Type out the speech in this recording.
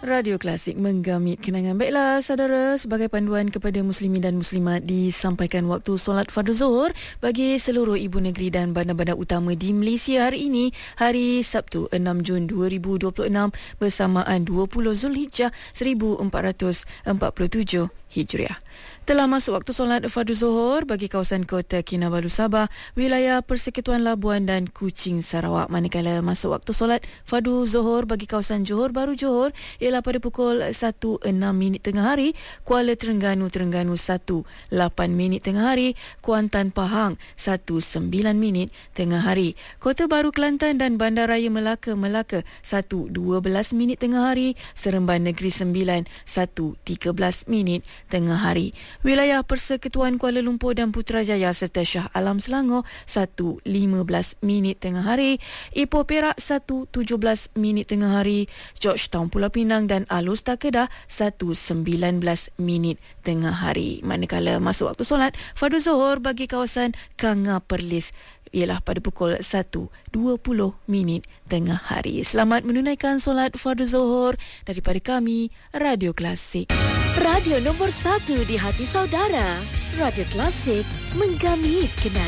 Radio Klasik menggamit kenangan. Baiklah saudara, sebagai panduan kepada muslimin dan muslimat, disampaikan waktu solat fardu zuhur bagi seluruh ibu negeri dan bandar-bandar utama di Malaysia hari ini, hari Sabtu 6 Jun 2026 bersamaan 20 Zulhijjah 1447 Hijriah. Telah masuk waktu solat fardu zuhur bagi kawasan Kota Kinabalu Sabah, wilayah Persekutuan Labuan dan Kuching Sarawak. Manakala masuk waktu solat fardu zuhur bagi kawasan Johor Bahru Johor ialah pada pukul 1.06 tengah hari, Kuala Terengganu 1.08 tengah hari, Kuantan Pahang 1.09 tengah hari, Kota Baru Kelantan dan Bandaraya Melaka 1.12 tengah hari, Seremban Negeri Sembilan 1.13 tengah hari. Wilayah Persekutuan Kuala Lumpur dan Putrajaya serta Shah Alam Selangor 1.15 tengah hari, Ipoh Perak 1.17 tengah hari, Georgetown Pulau Pinang dan Alor Kedah 1.19 tengah hari. Manakala masuk waktu solat fardu zuhur bagi kawasan Kanga Perlis ialah pada pukul 1.20 tengah hari. Selamat menunaikan solat fardu zuhur daripada kami, Radio Klasik. Radio nombor 1 di hati saudara. Radio Klasik, menggami kenangan.